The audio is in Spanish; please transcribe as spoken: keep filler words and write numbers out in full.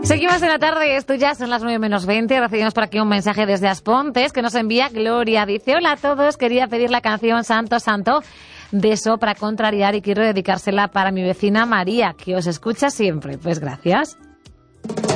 Seguimos en la tarde, esto ya son las nueve menos veinte. Recibimos por aquí un mensaje desde Aspontes que nos envía Gloria. Dice: hola a todos, quería pedir la canción Santo Santo de So para contrariar y quiero dedicársela para mi vecina María, que os escucha siempre. Pues gracias.